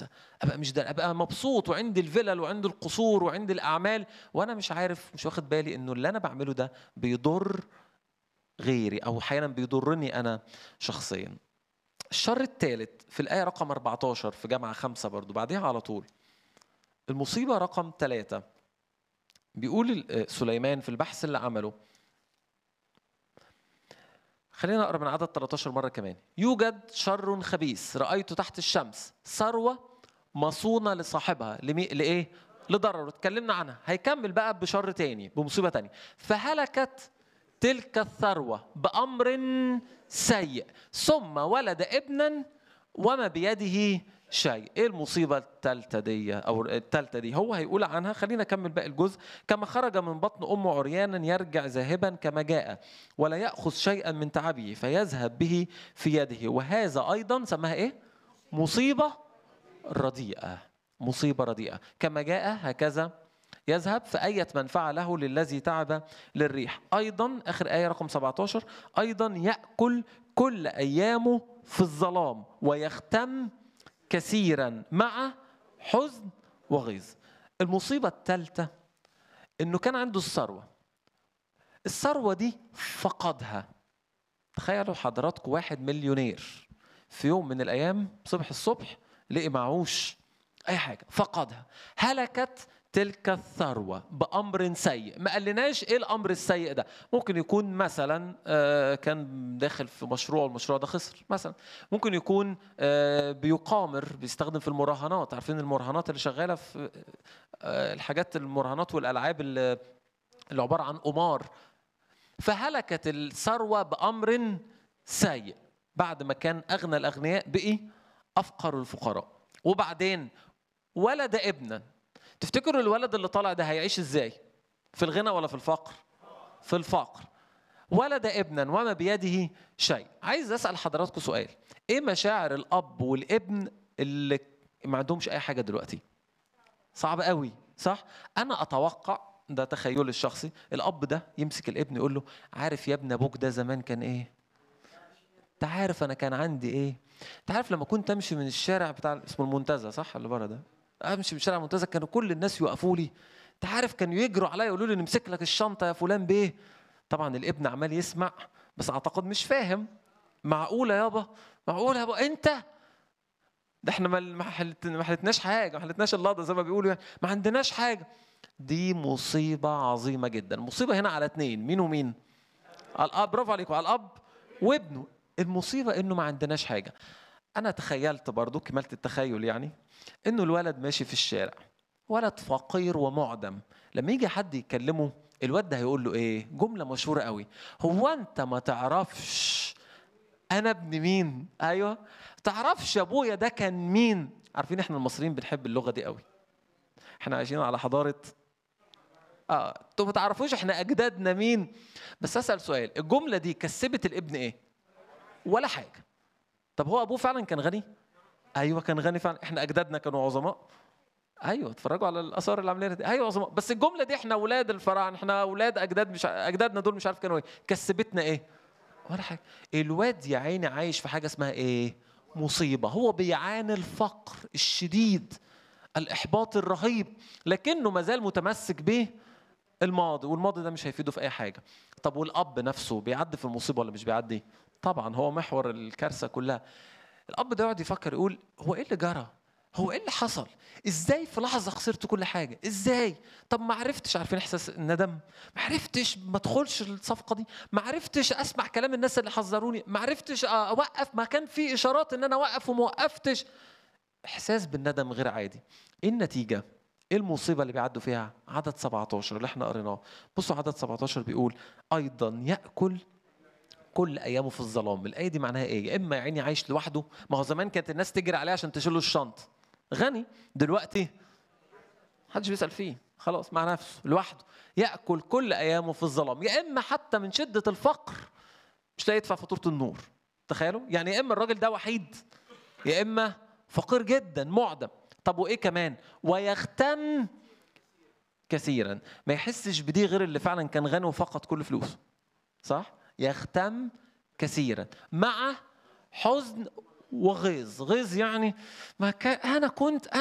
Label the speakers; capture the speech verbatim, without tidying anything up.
Speaker 1: كويسه، ابقى مش ده، ابقى مبسوط وعندي الفلل وعندي القصور وعندي الاعمال، وانا مش عارف، مش واخد بالي انه اللي انا بعمله ده بيضر غيري او احيانا بيضرني انا شخصيا. الشر الثالث في الايه رقم أربعة عشر في جامعه خمسة برضو بعديها على طول. المصيبه رقم ثلاثة بيقول سليمان في البحث اللي عمله، خلينا نقرا من عدد ثلاثة عشر مرة كمان. يوجد شر خبيث رأيته تحت الشمس، ثروة مصونة لصاحبها لمي... لإيه؟ لضرر، اتكلمنا عنها. هيكمل بقى بشر تاني، بمصيبة تانية. فهلكت تلك الثروة بأمر سيء ثم ولد ابنا وما بيده شيء. ايه المصيبة الثالثة دي او الثالثة دي؟ هو هيقول عنها، خلينا نكمل باقي الجزء. كما خرج من بطن امه عريانا يرجع ذاهبا كما جاء ولا يأخذ شيئا من تعبه فيذهب به في يده، وهذا ايضا سماها ايه؟ مصيبة رديئة. مصيبة رديئة. كما جاء هكذا يذهب، فأية منفعة له للذي تعب للريح. أيضا آخر آية رقم سبعة عشر، أيضا يأكل كل أيامه في الظلام ويختم كثيرا مع حزن وغيظ. المصيبة الثالثة إنه كان عنده الثروة، الثروة دي فقدها. تخيلوا حضراتكم واحد مليونير في يوم من الأيام صبح الصبح لقي معهوش أي حاجة، فقدها. هلكت تلك الثروة بأمر سيء. ما قالناش إيه الأمر السيء ده. ممكن يكون مثلا كان داخل في مشروع والمشروع ده خسر مثلا. ممكن يكون بيقامر، بيستخدم في المراهنات. عارفين المراهنات اللي شغالة في الحاجات، المراهنات والألعاب اللي عبارة عن قمار. فهلكت الثروة بأمر سيء. بعد ما كان أغنى الأغنياء بقي أفقر الفقراء. وبعدين ولد ابنا. تفتكروا الولد اللي طالع ده هيعيش ازاي؟ في الغنى ولا في الفقر؟ في الفقر. ولد ابنا وما بيده شيء. عايز اسال حضراتكم سؤال، ايه مشاعر الاب والابن اللي ما عندهمش اي حاجه دلوقتي؟ صعب قوي، صح؟ انا اتوقع، ده تخيلي الشخصي، الاب ده يمسك الابن يقول له عارف يا ابن ابوك ده زمان كان ايه؟ انت عارف انا كان عندي ايه؟ انت عارف لما كنت امشي من الشارع بتاع اسمه المنتزه، صح اللي بره ده، امشي من شارع المنتزه كانوا كل الناس يوقفوا لي. انت عارف كانوا يجروا عليا يقولوا لي نمسك لك الشنطه يا فلان بيه. طبعا الابن عمال يسمع بس اعتقد مش فاهم. معقوله يابا؟ معقوله يابا انت؟ ده احنا ما حلتناش حاجه، ما حلتناش اللقطه زي ما بيقولوا يعني، ما عندناش حاجه. دي مصيبه عظيمه جدا. المصيبه هنا على اثنين، مين ومين؟ على الاب، برافو عليكم، على الاب وابنه. المصيبه انه ما عندناش حاجه. انا تخيلت برضو، كملت التخيل يعني، انه الولد ماشي في الشارع، ولد فقير ومعدم. لما يجي حد يكلمه الواد ده هيقول له ايه؟ جمله مشهوره قوي، هو انت ما تعرفش انا ابن مين؟ ايوه، تعرفش ابويا ده كان مين؟ عارفين احنا المصريين بنحب اللغه دي قوي، احنا عايشين على حضاره اه انتوا ما تعرفوش احنا اجدادنا مين. بس اسال سؤال، الجمله دي كسبت الابن ايه؟ ولا حاجه. طب هو ابوه فعلا كان غني؟ ايوه كان غني فعلا. احنا اجدادنا كانوا عظماء؟ ايوه، اتفرجوا على الاثار اللي عاملينها دي، ايوه عظماء. بس الجمله دي احنا اولاد الفراعنه، احنا اولاد اجداد، مش اجدادنا دول مش عارف كانوا ايه، كسبتنا ايه؟ ولا حاجه. الواد يا عيني عايش في حاجه اسمها ايه؟ مصيبه. هو بيعاني الفقر الشديد، الاحباط الرهيب، لكنه مازال متمسك به الماضي، والماضي ده مش هيفيده في اي حاجه. طب والاب نفسه بيعدي في المصيبه ولا مش بيعدي؟ طبعا هو محور الكارثه كلها. الاب ده يقعد يفكر يقول هو ايه اللي جرى؟ هو ايه اللي حصل؟ ازاي في لحظه خسرت كل حاجه؟ ازاي؟ طب ما عرفتش، عارفين احساس الندم؟ ما عرفتش ما ادخلش الصفقه دي، ما عرفتش اسمع كلام الناس اللي حذروني، ما عرفتش اوقف، ما كان في اشارات ان انا اوقف وما وقفتش. احساس بالندم غير عادي. ايه النتيجه؟ ايه المصيبه اللي بيعدوا فيها؟ عدد سبعة عشر اللي احنا قريناه. بصوا عدد سبعة عشر بيقول ايضا ياكل كل ايامه في الظلام. الايه دي معناها ايه؟ يا اما يا عيني عايش لوحده، ما هو زمان كانت الناس تجري عليه عشان تشيل له الشنط، غني. دلوقتي محدش بيسال فيه، خلاص مع نفسه لوحده. ياكل كل ايامه في الظلام. يا اما حتى من شده الفقر مش لاقي يدفع فاتوره النور. تخيلوا يعني، يا اما الراجل ده وحيد، يا اما فقير جدا معدم. طب وايه كمان؟ ويختم كثيرا. ما يحسش بدي غير اللي فعلا كان غني وفقد كل فلوسه، صح؟ يختم كثيرا مع حزن وغيظ. غيظ يعني ما كان انا كنت